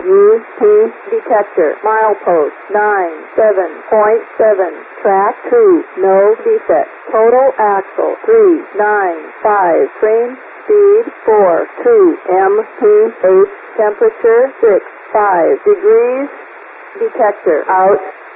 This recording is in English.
UT detector. Milepost 97.7. Track 2. No defect. Total axle 395. Train speed 42 mph. Temperature 65 degrees. Detector out.